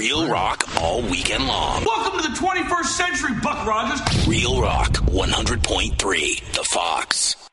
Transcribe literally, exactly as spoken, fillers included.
Real rock all weekend long. Welcome to the twenty-first century, Buck Rogers. Real rock, one hundred point three, The Fox.